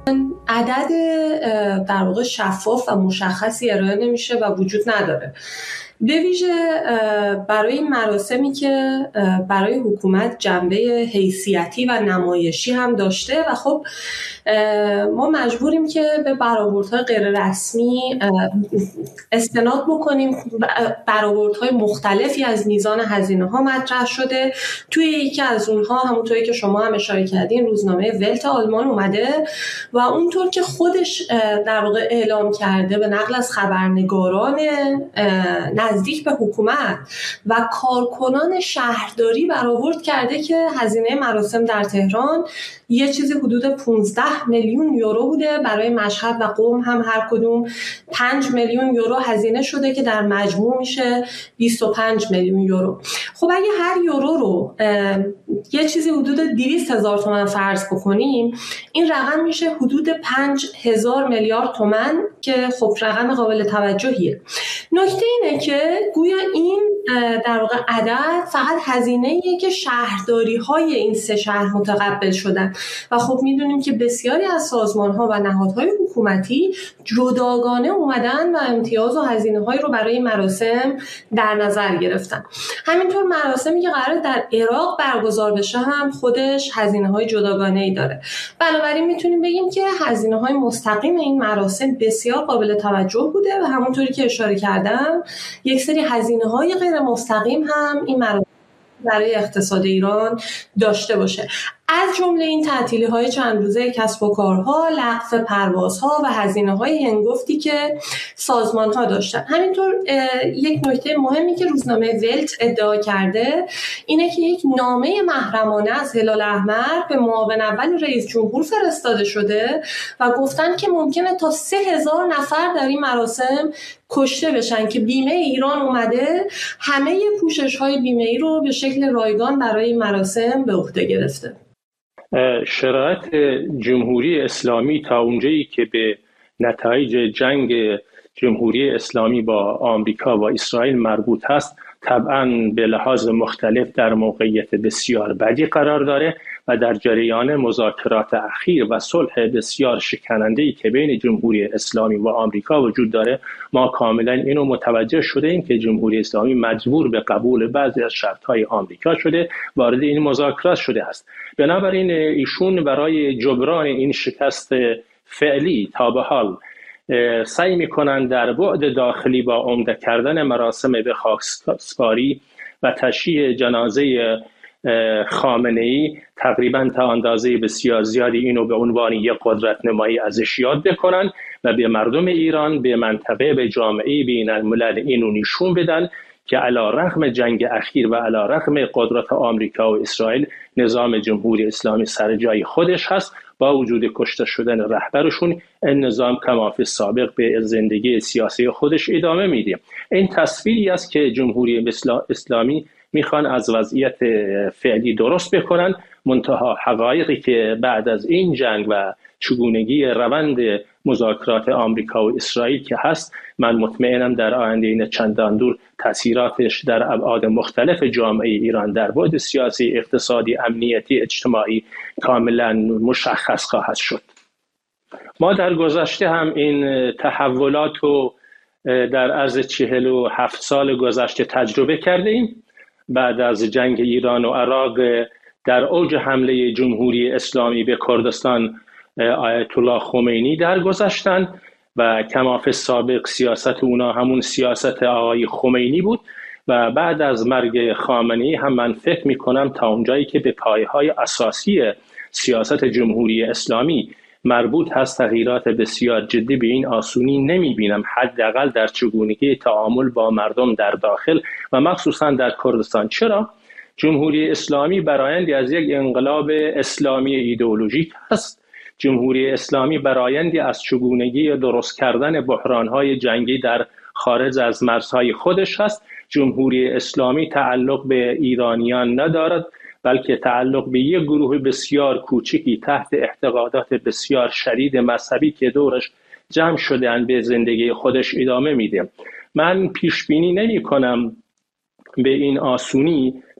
عدد در واقع شفاف و مشخصی ارائه نمیشه و وجود نداره، به ویژه برای این مراسمی که برای حکومت جنبه حیثیتی و نمایشی هم داشته و خب ما مجبوریم که به برآوردهای غیر رسمی استناد بکنیم. برآوردهای مختلفی از میزان هزینه ها مطرح شده. توی یکی از اونها همونطوری که شما هم اشاره کردین روزنامه ولت آلمان اومده و اونطور که خودش در واقع اعلام کرده به نقل از خبرنگاران نزدیک به حکومت و کارکنان شهرداری برآورد کرده که هزینه مراسم در تهران یه چیزی حدود 15 میلیون یورو بوده. برای مشهد و قم هم هر کدوم 5 میلیون یورو هزینه شده که در مجموع میشه 25 میلیون یورو. خب اگه هر یورو رو یه چیزی حدود 200,000 تومان فرض بکنیم، این رقم میشه حدود 5,000 میلیارد تومان که خب رقم قابل توجهیه. نکته اینه که گویا این در واقع عدد فقط هزینه‌ایه که شهرداری‌های این سه شهر متقبل شدن و خب میدونیم که بسیاری از سازمان‌ها و نهادهای حکومتی جداگانه اومدن و امتیاز و هزینه‌هایی رو برای مراسم در نظر گرفتن. همینطور مراسمی که قرار در عراق برگزار بشه هم خودش هزینه‌های جداگانه‌ای داره. بنابراین میتونیم بگیم که هزینه‌های مستقیم این مراسم بسیار قابل توجه بوده و همونطوری که اشاره کردم یک سری هزینه‌های غیر مستقیم هم این مراسم برای اقتصاد ایران داشته باشه، از جمله این تعطیلی‌های چند روزه کسب و کارها، لغو پروازها و هزینه‌های هنگفتی که سازمان‌ها داشتن. همینطور یک نکته مهمی که روزنامه ولت ادعا کرده اینه که یک نامه محرمانه از هلال احمر به معاون اول رئیس جمهور فرستاده شده و گفتن که ممکنه تا 3,000 نفر در این مراسم کشته بشن که بیمه ایران اومده همه پوشش‌های بیمه‌ای رو به شکل رایگان برای این مراسم به عهده گرفته. شرایط جمهوری اسلامی تا اونجایی که به نتایج جنگ جمهوری اسلامی با آمریکا و اسرائیل مربوط هست طبعاً به لحاظ مختلف در موقعیت بسیار بدی قرار داره و در جریان مذاکرات اخیر و صلح بسیار شکننده‌ای که بین جمهوری اسلامی و آمریکا وجود داره ما کاملا اینو متوجه شده ایم که جمهوری اسلامی مجبور به قبول بعضی از شرط‌های آمریکا شده، وارد این مذاکرات شده است. بنابراین ایشون برای جبران این شکست فعلی تا به حال سعی میکنن در بعد داخلی با عمده کردن مراسم به خاکسپاری و تشییع جنازه خامنه‌ای تقریبا تا اندازه بسیار زیادی اینو به عنوان یک قدرت نمایی ازش یاد بکنن و به مردم ایران، به منطقه، به جامعه بین الملل اینو نشون بدن که علی رغم جنگ اخیر و علی رغم قدرت آمریکا و اسرائیل نظام جمهوری اسلامی سر جای خودش هست. با وجود کشته شدن رهبرشون این نظام کمافی سابق به زندگی سیاسی خودش ادامه میده. این تصویری است که جمهوری اسلامی میخوان از وضعیت فعلی درست بکنن، منتها حقایقی که بعد از این جنگ و چگونگی روند مذاکرات آمریکا و اسرائیل که هست، من مطمئنم در آینده این چندان دور تاثیراتش در ابعاد مختلف جامعه ایران در بعد سیاسی، اقتصادی، امنیتی، اجتماعی کاملا مشخص خواهد شد. ما در گذشته هم این تحولات رو در عرض 47 سال گذشته تجربه کرده ایم. بعد از جنگ ایران و عراق در اوج حمله جمهوری اسلامی به کردستان آیت الله خمینی درگذشتن و کماف سابق سیاست اونا همون سیاست آقای خمینی بود و بعد از مرگ خامنه‌ای هم من فکر میکنم تا اونجایی که به پایه‌های اساسی سیاست جمهوری اسلامی مربوط هست تغییرات بسیار جدی به این آسونی نمیبینم، حداقل در چگونگی تعامل با مردم در داخل و مخصوصا در کردستان. چرا؟ جمهوری اسلامی برآیندی از یک انقلاب اسلامی ایدئولوژیک هست. جمهوری اسلامی برآیندی از چگونگی درست کردن بحران‌های جنگی در خارج از مرزهای خودش هست. جمهوری اسلامی تعلق به ایرانیان ندارد، بلکه تعلق به یک گروه بسیار کوچکی تحت اعتقادات بسیار شدید مذهبی که دورش جمع شده‌اند به زندگی خودش ادامه میده. من پیش بینی نمی کنم به این آسونی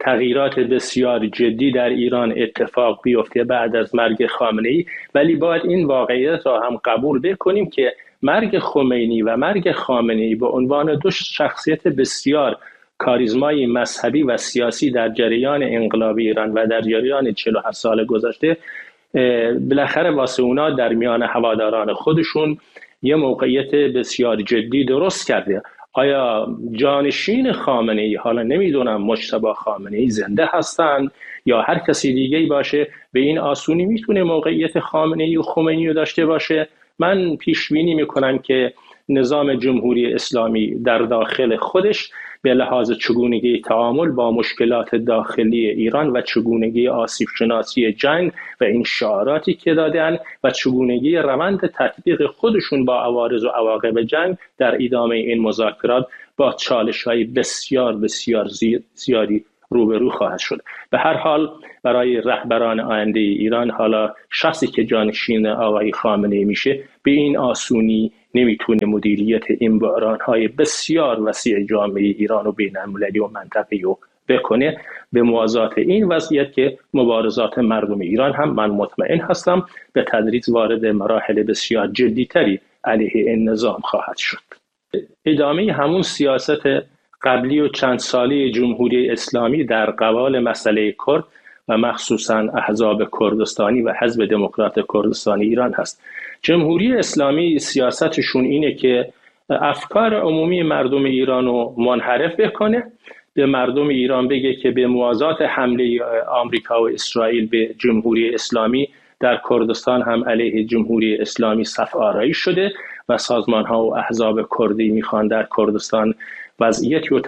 تغییرات بسیار جدی در ایران اتفاق بیفته بعد از مرگ خامنه‌ای، ولی باید این واقعیت را هم قبول بکنیم که مرگ خمینی و مرگ خامنه‌ای به عنوان دو شخصیت بسیار کاریزمای مذهبی و سیاسی در جریان انقلاب ایران و در جریان 47 سال گذشته بالاخره واسه اونا در میان هواداران خودشون یه موقعیت بسیار جدی درست کرده. آیا جانشین خامنه‌ای، حالا نمیدونم مجتبی خامنه‌ای زنده هستن یا هر کسی دیگه‌ای باشه، به این آسونی میتونه موقعیت خامنه‌ای و خمینی رو داشته باشه؟ من پیش بینی میکنم که نظام جمهوری اسلامی در داخل خودش به لحاظ چگونگی تعامل با مشکلات داخلی ایران و چگونگی آسیب شناسی جنگ و این شعاراتی که دادن و چگونگی روند تطبیق خودشون با عوارض و عواقب جنگ در ادامه این مذاکرات با چالش‌های بسیار بسیار زیادی روبرو خواهد شد. به هر حال برای رهبران آینده ایران، حالا شخصی که جانشین آقای خامنه‌ای میشه، به این آسونی نمیتونه مدیریت این بحران‌های بسیار وسیع جامعه ایران و بین‌المللی و منطقه‌ای رو بکنه. به موازات این وضعیت که مبارزات مردم ایران هم من مطمئن هستم به تدریج وارد مراحل بسیار جدی‌تری علیه این نظام خواهد شد. ادامه همون سیاست قبلی و چند سالی جمهوری اسلامی در قبال مسئله کرد و مخصوصاً احزاب کردستانی و حزب دموکرات کردستانی ایران هست. جمهوری اسلامی سیاستشون اینه که افکار عمومی مردم ایران رو منحرف بکنه، به مردم ایران بگه که به موازات حمله آمریکا و اسرائیل به جمهوری اسلامی در کردستان هم علیه جمهوری اسلامی صف آرایی شده و سازمان‌ها و احزاب کردی میخوان در کردستان وضعیتی رو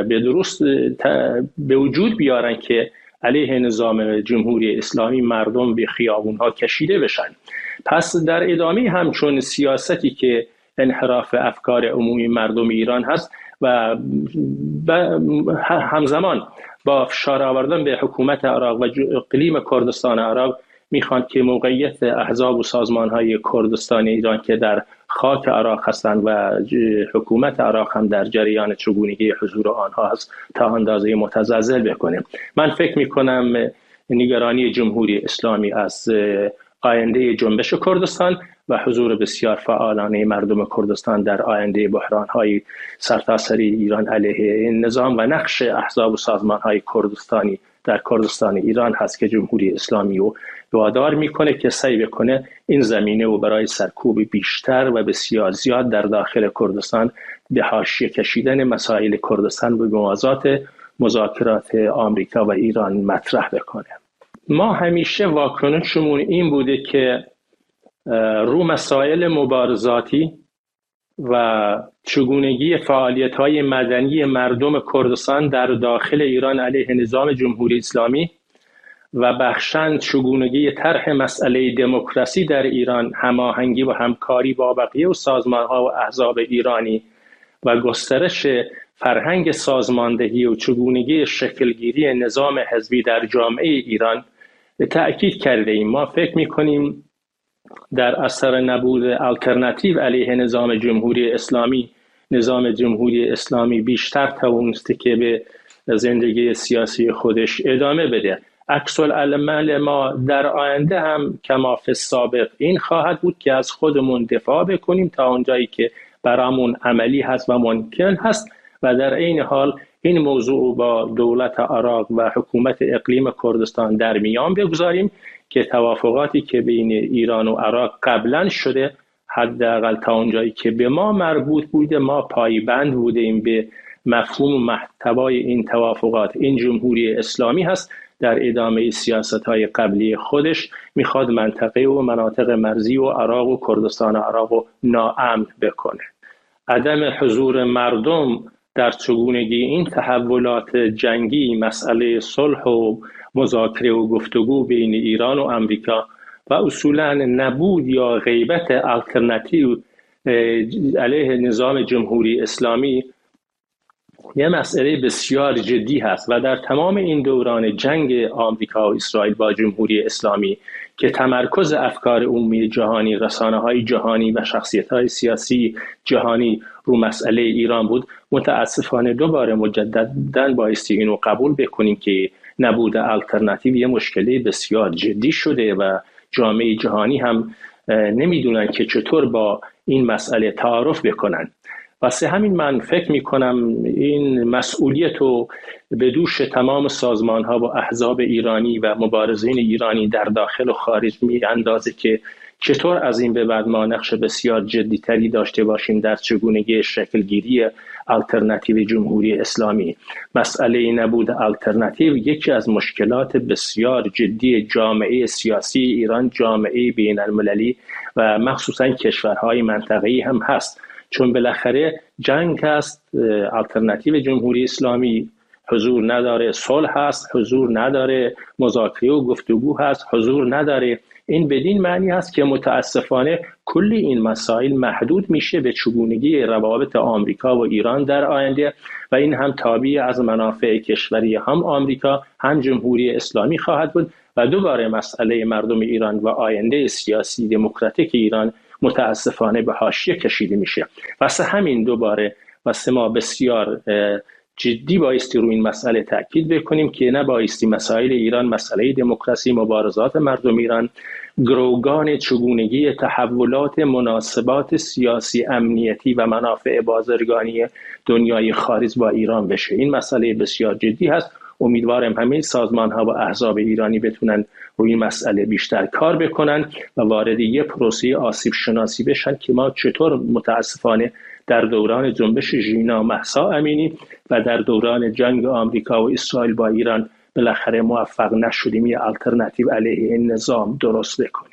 به وجود بیارن که علیه نظام جمهوری اسلامی مردم به خیابون‌ها کشیده بشن. پس در ادامه همچون سیاستی که انحراف افکار عمومی مردم ایران هست و همزمان با فشار آوردن به حکومت عراق و اقلیم کردستان عراق میخوان که موقعیت احزاب و سازمان‌های کردستان ایران که در خاک عراق هستند و حکومت عراق هم در جریان چگونگی حضور آنها هست تا اندازه متزلزل بکنه. من فکر میکنم نگرانی جمهوری اسلامی از آینده جنبش کردستان و حضور بسیار فعالانه مردم کردستان در آینده بحران‌های سرتاسری ایران علیه این نظام و نقش احزاب و سازمان‌های کردستانی در کردستان ایران هست که جمهوری اسلامی رو وادار میکنه که سعی بکنه این زمینه رو برای سرکوب بیشتر و بسیار زیاد در داخل کردستان به حاشیه کشیدن مسائل کردستان به موازات مذاکرات آمریکا و ایران مطرح بکنه. ما همیشه واکنشمون این بوده که رو مسائل مبارزاتی و چگونگی فعالیت‌های مدنی مردم کردستان در داخل ایران علیه نظام جمهوری اسلامی و بخشند چگونگی طرح مسئله دموکراسی در ایران، هماهنگی و همکاری با بقیه و سازمان‌ها و احزاب ایرانی و گسترش فرهنگ سازماندهی و چگونگی شکلگیری نظام حزبی در جامعه ایران تأکید کرده ایم. ما فکر می‌کنیم در اثر نبود الटरनेटिव علیه نظام جمهوری اسلامی بیشتر توانسته که به زندگی سیاسی خودش ادامه بده. عکس العمل ما در آینده هم کما فی السابق این خواهد بود که از خودمون دفاع بکنیم تا اونجایی که برامون عملی هست و ممکن هست و در این حال این موضوع با دولت عراق و حکومت اقلیم کردستان در میان بگذاریم که توافقاتی که بین ایران و عراق قبلا شده حداقل تا اونجایی که به ما مربوط بوده ما پایبند بودیم به مفهوم و محتوای این توافقات. این جمهوری اسلامی هست در ادامه سیاست‌های قبلی خودش میخواد منطقه و مناطق مرزی و عراق و کردستان عراق رو ناامن بکنه. عدم حضور مردم در چگونگی این تحولات جنگی، مسئله صلح و مذاکره و گفتگو بین ایران و امریکا و اصولاً نبود یا غیبت الटरनेटिव علیه نظام جمهوری اسلامی یه مسئله بسیار جدی هست و در تمام این دوران جنگ آمریکا و اسرائیل با جمهوری اسلامی که تمرکز افکار عمومی جهانی، رسانه‌های جهانی و شخصیت‌های سیاسی جهانی رو مسئله ایران بود، متاسفانه دوباره مجدداً بایستی اینو قبول بکنیم که نبود الटरनेटिव یه مشکلی بسیار جدی شده و جامعه جهانی هم نمیدونن که چطور با این مسئله تعارف بکنن. واسه همین من فکر میکنم این مسئولیت رو به دوش تمام سازمان ها و احزاب ایرانی و مبارزین ایرانی در داخل و خارج می اندازه که چطور از این به بعد ما نقش بسیار جدی تری داشته باشیم در چگونگی شکلگیری الटरनेटिव جمهوری اسلامی. مسئله نبود الटरनेटिव یکی از مشکلات بسیار جدی جامعه سیاسی ایران، جامعه بین المللی و مخصوصا کشورهای منطقه‌ای هم هست، چون بالاخره جنگ هست، الटरनेटिव جمهوری اسلامی حضور نداره، صلح هست حضور نداره، مذاکره و گفتگو هست حضور نداره. این بدین معنی هست که متاسفانه کلی این مسائل محدود میشه به چگونگی روابط آمریکا و ایران در آینده و این هم تابع از منافع کشوری هم آمریکا هم جمهوری اسلامی خواهد بود و دوباره مسئله مردم ایران و آینده سیاسی دموکراتیک ایران متاسفانه به حاشیه کشیده میشه. واسه همین دوباره واسه ما بسیار جدی بایستی روی این مسئله تاکید بکنیم که نبایستی مسائل ایران، مسئله دموکراسی، مبارزات مردم ایران، گروگان چگونگی تحولات مناسبات سیاسی، امنیتی و منافع بازرگانی دنیای خارج با ایران بشه. این مسئله بسیار جدی هست. امیدوارم همه سازمان ها و احزاب ایرانی بتونن روی مسئله بیشتر کار بکنن و وارد یه پروسه آسیب شناسی بشن که ما چطور متاسفانه در دوران جنبش ژینا مهسا امینی و در دوران جنگ آمریکا و اسرائیل با ایران بالاخره موفق نشدیم یه الटरनेटिव علیه این نظام درست بکنیم.